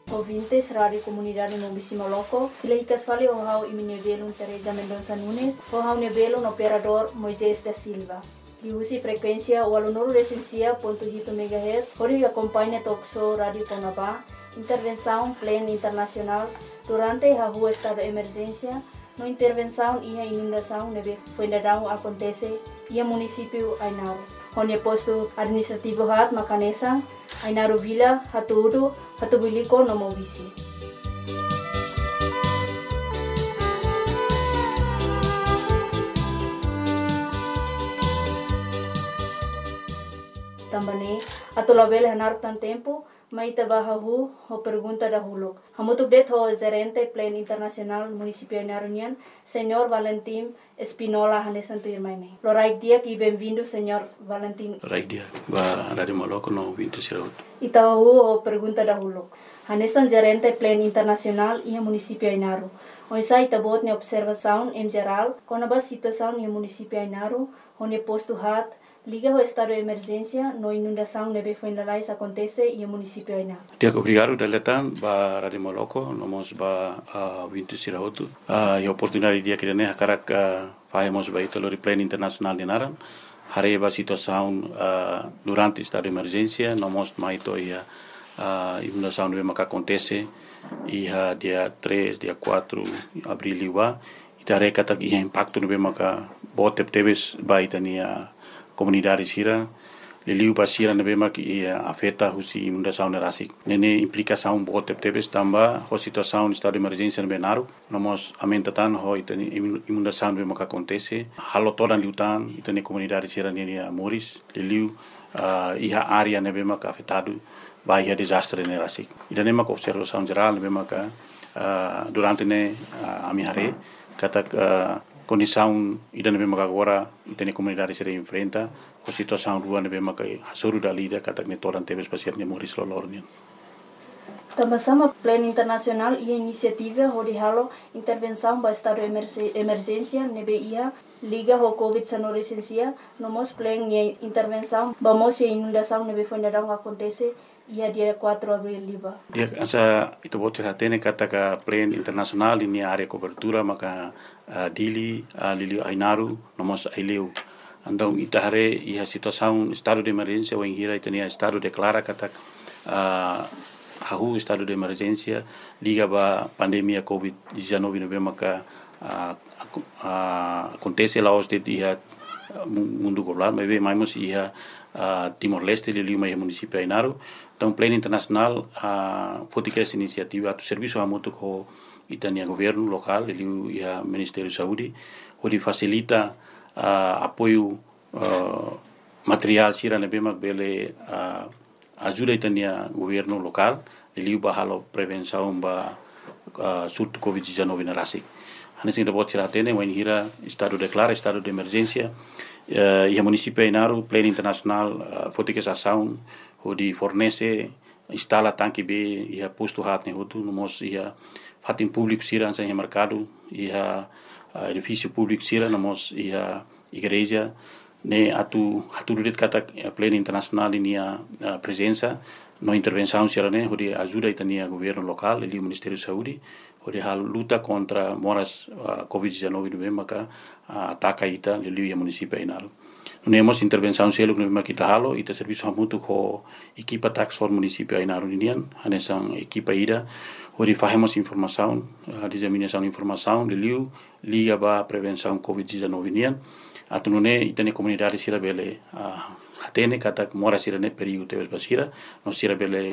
ouvintes, Rádio Comunidade Mobisima Loco, Filhicas Fale Ohau e Minevelo Teresa Mendonça Nunes, Ohau Nevelo no Operador Moisés da Silva. Di usi frequência o aluno recensia .8 MHz, onde acompanha Toxo Rádio Conabá, intervenção plena internacional durante a rua estado de emergência, no intervenção e a inundação neve Fuendadão acontece e a município Ainaro. Onde posto administrativo hat Macanesa, Ainaro Vila, Hatuudu, Hatubuliko no Movisi. Também, atau label hanar tan tempo, mai tabahahu ho pergunta dahulu. Hamutuk det ho gerente plan internasional municipio Narunian, Senhor Valentim Espinola Hanesantu Irmaine. Loraik dia e bem-vindo, Senhor Valentim. Raik dia, ba Rádio Maloco no 26. Itahu ho pergunta dahulu. Hanesan gerente plan internasional e municipio Inaru. Oisa itabot ne observação em geral, com a situação no municipio Inaru, onde posto hat liga o estado de emergência, no inundação neve Fuendalais acontece e o município ainda. Dia obrigado deletan ba Rádio Maloco, nomos ba 26. E oportunidade dia que ne hakarak fazemos ba italo plan internacional de Naran. Hare ba situação durante estado de emergência, nomos maito ia inundação neve maka acontece e dia 3, dia 4 abril liwa. Itare katak ia impacto neve maka botep teves ba itania comunidade sira leliu basira na bema que afeta husi inundação na rasik nene implicação bote tebes tamba ho situação estado de emergência na benaru nomos amentatan ho itani inundação bema que acontece halo toda liutan itani comunidade sira nene moris leliu iha área na bema que afetado vai desastre na rasik idane mak observação geral na bema que durante ne amihare katak condição ida nebe maka agora itene comunidade se enfrenta a situação rua nebe maka hasuru da lida katak ne toran tebes pasir ne moris lolornian. Também plano internacional e iniciativa onde halo intervenção para estado de emergência nebe ia liga ho COVID-19 licencia nomos plan e intervenção vamos e inundação nebe Fuendadão acontece ia dia 4 abril liba. Dia asa itu bote hatene kataka plan internasional ini area cobertura maka Dili Lili Ainaru nomos Aileu. Andong itahare ia situação estado de emergência ou hira itania estado declara katak hahu estado de emergência liga ba pandemia COVID-19 nebe maka acontece lá hoje dia mundo global mas bem mais ia Timor-Leste lili mai município Ainaro então plano internacional fotica essa iniciativa do serviço amutu ko itania governo local lili ia Ministério Saúde onde facilita apoio material sira nebe mak bele ajuda itania governo local lili ba halo prevenção ba surto COVID-19 na rasik hanesin da bot siratene wen hira estado declara estado de emergência e a município Ainaro plano internacional fotica essa ação onde fornece instala tanque B e a posto hat ne hotu nomos ia fatin público sira sem mercado e a edifício público sira nomos ia igreja ne atu duret kata plano internacional ini a presença no intervenção sira ne onde ajuda itania governo local e o Ministério da Saúde onde a luta contra moras COVID-19 no maka ataca ita lili município Ainaro. Nemos intervenção selo no maka kita halo ita serviço hamutu ko equipa tax for município Ainaro ninian hanesan equipa ida onde fazemos informação disseminação informação lili liga ba prevenção COVID-19 ninian atunune itane comunidade sira bele hatene kata mora sira ne perigo tebes basira no sira bele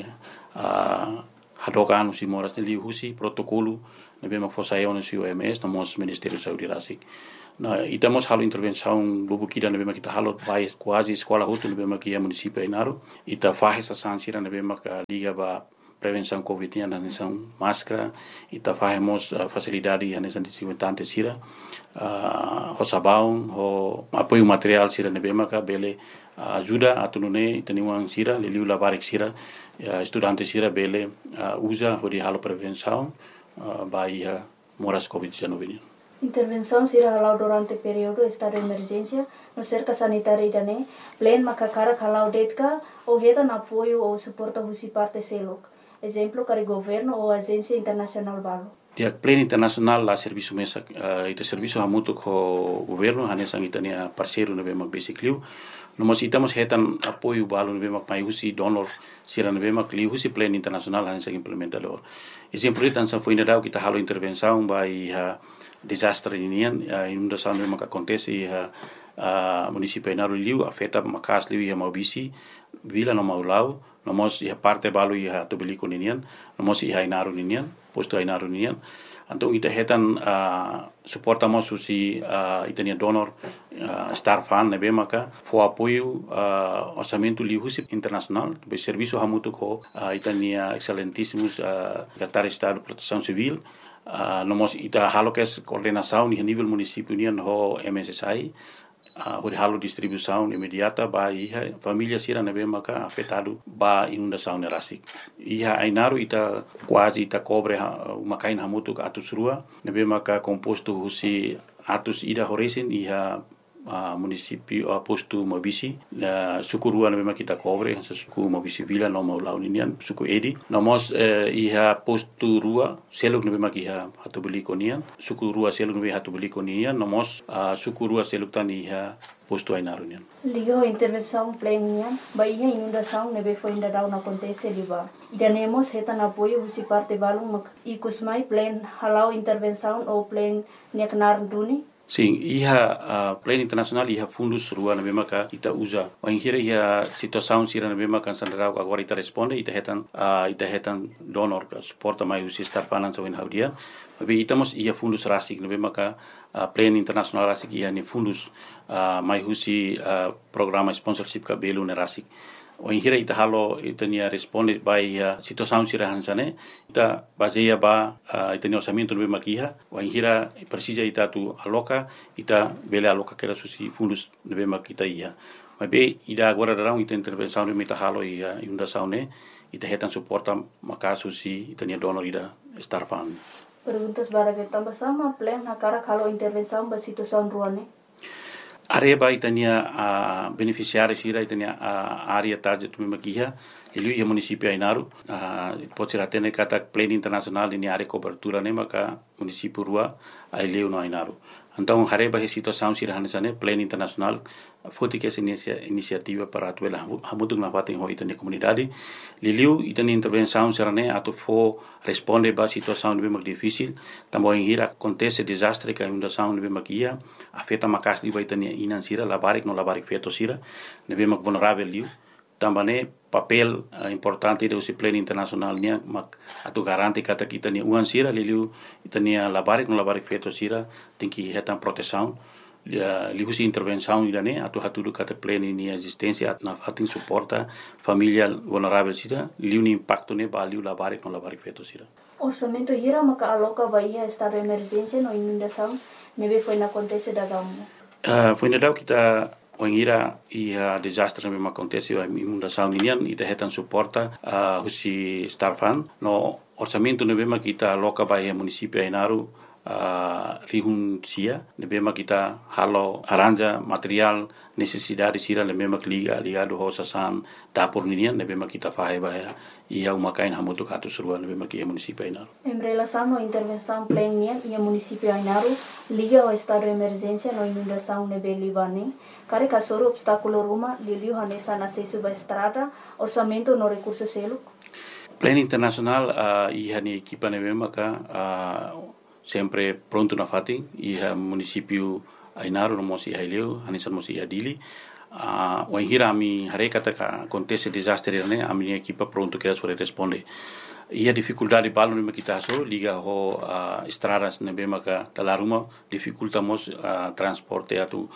hadokan si moras ne husi protocolo ne bema fosaio no si OMS no mos Ministério da Saúde rasik na itamos halo intervenção lubu kida ne bema kita halo vai quase escola hotu ne bema kia município Ainaro ita faz essa sansira ne bema ka liga ba prevenção COVID na nessão máscara ita fazemos facilidade na nessão desinfetante sira ho sabão ho apoio material sira ne bema ka bele ajuda atunune itaniwang sira liliu labarik sira estudante sira bele usa hodi halo prevenção baia moras COVID-19. Intervenção será halau durante o período estado de emergência no cerca sanitária idane, plen makakara halau detka ou reda na apoio ou suporta husi parte selok. exemplo kari governo ou agência internacional balo. Dia pleno internasional la serviço mesa ita serviço hamutu ko governo hanesang itania parceiro nebe mak basically nomos itamos hetan apoio balo nebe mak mai husi donor sira nebe mak li husi pleno internasional hanesang implementador exemplo itan sa foi nadau kita halo intervenção by desastre inian inundação nebe mak acontece município Inaru liu afeta makas liu ia maubisi vila no maulau nomos ia parte balo ia tobeliko ninian nomos ia Inaru ninian posto Inaru ninian então ita hetan suportamos usi itania donor star fan nebe maka fo apoio orçamento liusi internacional be serviço hamutu ko itania excelentíssimos secretário de estado de proteção civil nomos ita halo kes coordenação ni nível município nian ho MSSI hori halo distribuição imediata ba iha família sira nebe maka afetado ba inundação nerasik iha Inaru ita quase ita cobre makain hamutu atus rua nebe maka composto husi atus ida horesin iha município posto Mobisi suku rua nebe maka kita cobre suku Mobisi vila no mau ninian suku edi nomos iha posto rua seluk nebe maka iha hatu beli konian suku rua seluk nebe hatu beli konian nomos suku rua seluk tan iha posto Inaru nian liga intervenção plenian ba iha inundação nebe foi ainda dau na acontece liba idanemos hetan apoio husi parte balung mak ikusmai plan halau intervenção ou plan niaknar duni. Sim, iha pleno internacional iha fundus rua na bema ka ita usa. O inhira iha situação sira na bema kan sandrau agora ita responde ita hetan donor ka suporta mai usi star finance win haudia. Tapi itamos iha fundus rasik na bema ka pleno internacional rasik iha ni fundus mai usi programa sponsorship ka belu na rasik. O inhira ita halo ita nia responde by situação sira hansane ita baseia ba ita ni orçamento no makiha o inhira precisa ita tu aloca ita bele aloca que era susi fundos no makita ia mas be ida agora darão ita intervenção no meta halo ia inundação ne ita hetan suporta maka susi ita ni donor ida star fund. Perguntas bara que tambah sama plan na cara kalau intervenção ba situação ruane. Areba itania beneficiários ira itania área target makiha ilu ia município Inaru pode ser até kata pleno internacional ini área cobertura ne maka município rua aileu no Inaru então areba he situação sira hanesane pleno internacional foti que essa iniciativa para atuela hamutung na fatin ho itania comunidade liliu itania intervenção sira ne atu fo responde ba situação bem difícil também hira acontece desastre que inundação bem makia afeta makas di itania inan sira labarik no labarik feto sira nebe mak vulnerável liu também papel importante do pleno internacional nia mak atu garanti kata kita ni uan sira liliu itania labarik no labarik feto sira tem que hetan proteção liu si intervenção idane atu hatudu kata pleno ni existência na fatin suporta família vulnerável sira liu ni impacto ne value labarik no labarik feto sira orçamento hira maka aloca bahia estado de emergência no inundação nebe foi na acontece da gauna foi na dau kita o ingira ia desastre mesmo acontece a inundação ninian ita hetan suporta husi star fund no orçamento nebema kita aloca bahia município Inaru rihun sia nebema kita halo aranja material necessidade sira nebema ligado ho sasan dapur ninian nebema kita fahe bahia ia umakain hamutu katu surua nebema kia município Inaru em relação no intervenção plena ia município Inaru liga ao estado de emergência no inundação nebe libane kare kasoro obstáculo ruma liliu hanesa na sesu ba estrada orçamento no recurso selo pleno internacional ia ni equipa nebema ka sempre pronto na fatin iha município Inaru no mosi haileu hanisa mosi adili o inhira ami harekata ka acontece desastre ne ami equipa pronto que sobre responde ia dificuldade balo ne kita so liga ho estradas ne bema ka talaruma dificultamos transporte atu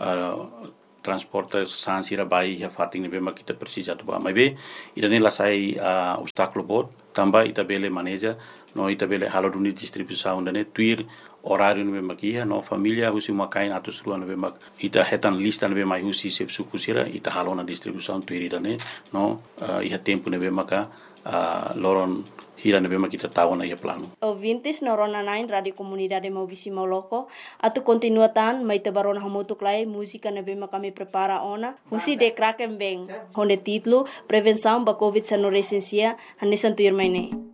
transporte sansira bai ya fatin ne bema kita precisa tu ba mai be idane la sai obstáculo bot tamba ita bele maneja no ita bele halo duni distribuição ne tuir horário no bema kia no família husi makain atus rua no bema ita hetan lista no bema husi sep suku sira ita halo na distribuição tuir idane no iha tempo no bema ka loron hira na bema kita tahu na ia plano. Ouvintes na Rona 9 Radio Comunidade Maubisi Moloko, atu continuatan mai tabarona hamutuk lai música na bema kami prepara ona, musi de kraken beng, honde titlo prevenção ba COVID-19 hanesan tuir maine.